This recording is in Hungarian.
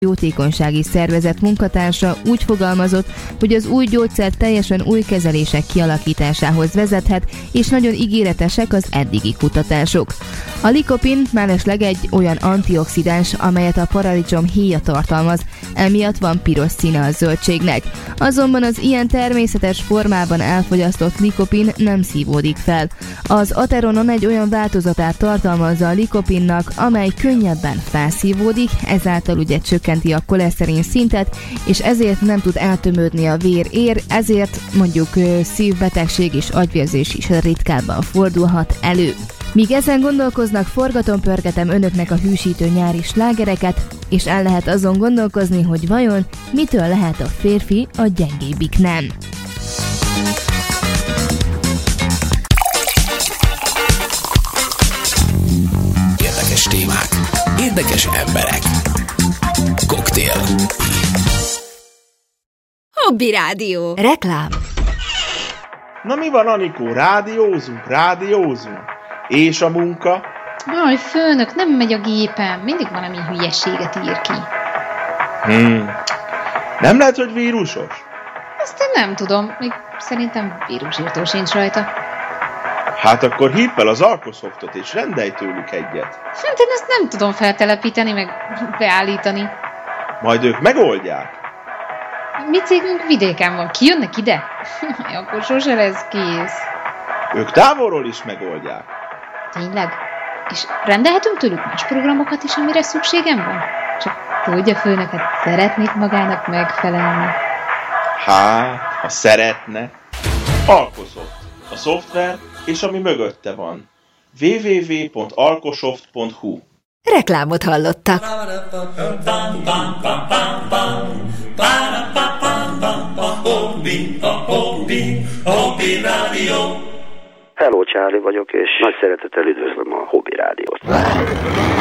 Jótékonysági Szervezet munkatársa úgy fogalmazott, hogy az új gyógyszer teljesen új kezelések kialakításához vezethet, és nagyon ígéretesek az eddigi kutatások. A likopin mellesleg egy olyan antioxidáns, amelyet a paradicsom héja tartalmaz, emiatt van piros színe a zöldségnek. Azonban az ilyen természetes formában elfogyasztott likopin nem szívódik fel. Az ateronon egy olyan változatát tartalmazza a likopinnak, amely könnyebben felszívódik, ezáltal ugye csökkenti a koleszterin szintet, és ezért nem tud eltömődni a vér, ezért mondjuk szívbetegség és agyvérzés is ritkábban fordulhat elő. Míg ezen gondolkoznak, forgatom-pörgetem önöknek a hűsítő nyári slágereket, és el lehet azon gondolkozni, hogy vajon mitől lehet a férfi a gyengébbik nem. Érdekes témák, érdekes emberek. Koktél. Hobby Rádió. Reklám. Na mi van, Anikó? Rádiózunk. És a munka? Jaj, főnök, nem megy a gépem. Mindig valami hülyeséget ír ki. Nem lehet, hogy vírusos? Azt én nem tudom. Még szerintem vírusírtó sincs rajta. Hát akkor hívd fel az Alkosoftot és rendelj tőlük egyet. Hát én ezt nem tudom feltelepíteni, meg beállítani. Majd ők megoldják. Mi cégünk vidéken van. Kijönnek ide? Akkor sose lesz kész. Ők távolról is megoldják. Tényleg? És rendelhetünk tőlük más programokat is, amire szükségem van? Csak tudja, főnöket, szeretnék magának megfelelni. Hát, ha szeretne. Alkosoft. A szoftver és ami mögötte van. www.alkosoft.hu. Reklámot hallottak. Hobby Rádió. Hello, Charlie vagyok, és nagy szeretettel üdvözlöm a Hobby Rádiót.